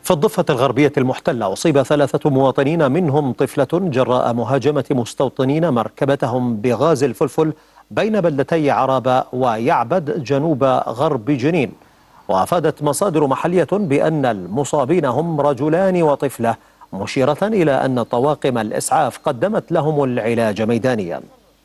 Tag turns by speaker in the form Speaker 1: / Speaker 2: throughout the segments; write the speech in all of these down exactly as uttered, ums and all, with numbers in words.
Speaker 1: في الضفة الغربية المحتلة أصيب ثلاثة مواطنين منهم طفلة جراء مهاجمة مستوطنين مركبتهم بغاز الفلفل بين بلدتي عرابة ويعبد جنوب غرب جنين. وأفادت مصادر محلية بأن المصابين هم رجلان وطفلة، مشيرة إلى أن طواقم الإسعاف قدمت لهم العلاج ميدانيا.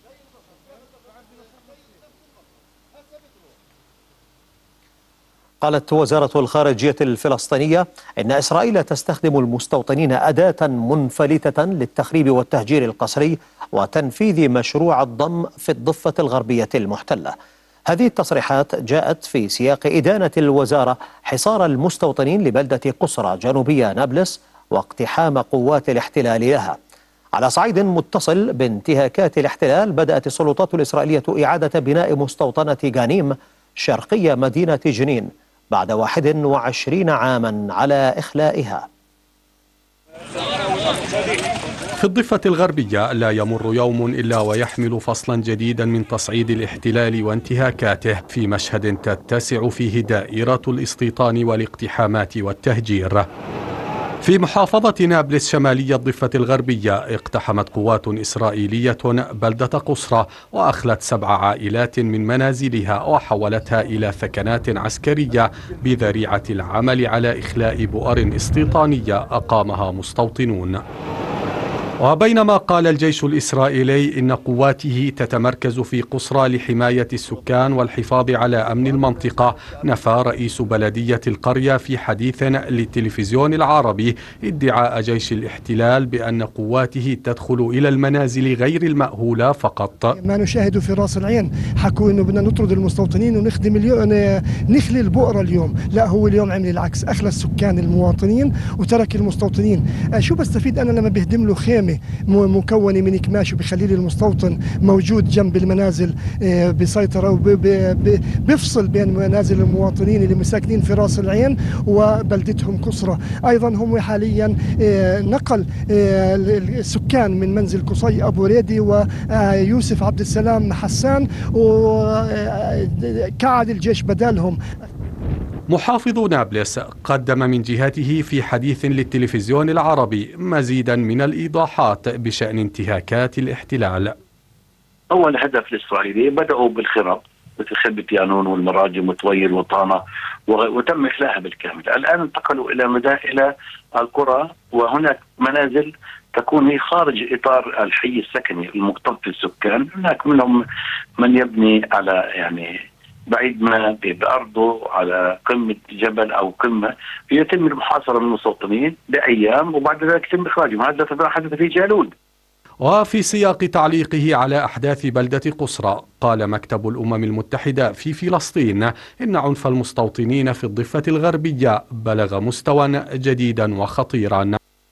Speaker 1: قالت وزارة الخارجية الفلسطينية إن إسرائيل تستخدم المستوطنين أداة منفلتة للتخريب والتهجير القسري وتنفيذ مشروع الضم في الضفة الغربية المحتلة. هذه التصريحات جاءت في سياق إدانة الوزارة حصار المستوطنين لبلدة قصرى جنوبية نابلس واقتحام قوات الاحتلال لها. على صعيد متصل بانتهاكات الاحتلال، بدأت السلطات الإسرائيلية إعادة بناء مستوطنة غانيم شرقية مدينة جنين بعد واحد وعشرين عاما على إخلائها.
Speaker 2: في الضفة الغربية لا يمر يوم إلا ويحمل فصلا جديدا من تصعيد الاحتلال وانتهاكاته، في مشهد تتسع فيه دائرة الاستيطان والاقتحامات والتهجير. في محافظة نابلس شمالية الضفة الغربية اقتحمت قوات إسرائيلية بلدة قصرى وأخلت سبع عائلات من منازلها وحولتها إلى ثكنات عسكرية بذريعة العمل على إخلاء بؤر استيطانية أقامها مستوطنون. وبينما قال الجيش الإسرائيلي إن قواته تتمركز في قصرى لحماية السكان والحفاظ على أمن المنطقة، نفى رئيس بلدية القرية في حديث للتلفزيون العربي ادعاء جيش الاحتلال بأن قواته تدخل إلى المنازل غير المأهولة فقط.
Speaker 3: ما نشاهده في راس العين حكوا إنه بدنا نطرد المستوطنين ونخدم اليوم نخلي البؤرة اليوم، لا هو اليوم عمل العكس، أخلى السكان المواطنين وترك المستوطنين. شو بستفيد أنا لما بهدم له خيمة مكونة من كماش وبخلي لي المستوطن موجود جنب المنازل بسيطرة وبيفصل بين منازل المواطنين اللي مساكنين في راس العين وبلدتهم قصرى. أيضا هم حاليا نقل السكان من منزل قصي أبو ريدي ويوسف عبد السلام حسان وكعد الجيش بدالهم.
Speaker 2: محافظ نابلس قدم من جهته في حديث للتلفزيون العربي مزيدا من الإيضاحات بشأن انتهاكات الاحتلال.
Speaker 4: أول هدف الإسرائيلي بدأوا بالخرب مثل خربة يانون والمراجم وطويل وطانة وتم إخلاءها بالكامل. الآن انتقلوا إلى إلى القرى، وهناك منازل تكون هي خارج إطار الحي السكني المكتظ بالسكان. هناك منهم من يبني على يعني بعيد ما بأرضه على قمة جبل أو قمة، يتم المحاصرة من المستوطنين لأيام وبعد ذلك يتم إخراجهم. هذا حدث في جالود.
Speaker 2: وفي سياق تعليقه على أحداث بلدة قصرى، قال مكتب الأمم المتحدة في فلسطين إن عنف المستوطنين في الضفة الغربية بلغ مستوى جديدا وخطيرا.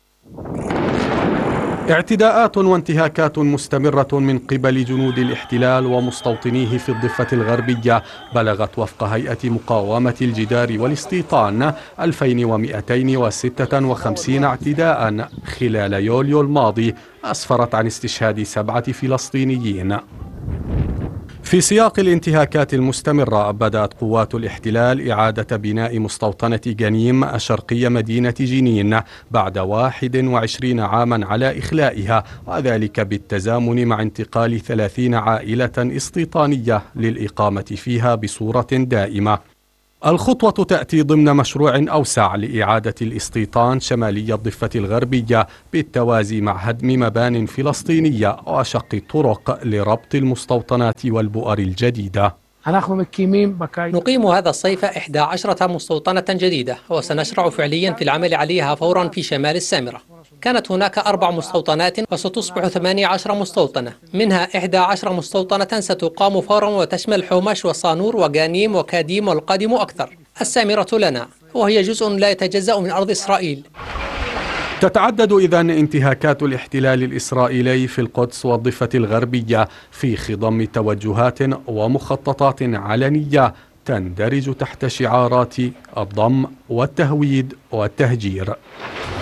Speaker 2: اعتداءات وانتهاكات مستمرة من قبل جنود الاحتلال ومستوطنيه في الضفة الغربية بلغت وفق هيئة مقاومة الجدار والاستيطان ألفين ومئتين وستة وخمسين اعتداء خلال يوليو الماضي، أسفرت عن استشهاد سبعة فلسطينيين. في سياق الانتهاكات المستمرة، بدأت قوات الاحتلال إعادة بناء مستوطنة غانيم شرقي مدينة جنين بعد واحد وعشرين عاما على إخلائها، وذلك بالتزامن مع انتقال ثلاثين عائلة استيطانية للإقامة فيها بصورة دائمة. الخطوة تأتي ضمن مشروع أوسع لإعادة الاستيطان شمالي الضفة الغربية بالتوازي مع هدم مبان فلسطينية وشق الطرق لربط المستوطنات والبؤر الجديدة.
Speaker 5: نقيم هذا الصيف إحدى عشرة مستوطنة جديدة، وسنشرع فعليا في العمل عليها فورا في شمال السامرة. كانت هناك أربع مستوطنات وستصبح ثمانية عشر مستوطنة، منها إحدى عشر مستوطنة ستقام فورا وتشمل حومش وصانور وغانيم وكاديم والقادم أكثر. السامرة لنا وهي جزء لا يتجزأ من أرض إسرائيل.
Speaker 2: تتعدد إذن انتهاكات الاحتلال الإسرائيلي في القدس والضفة الغربية في خضم توجهات ومخططات علنية تندرج تحت شعارات الضم والتهويد والتهجير.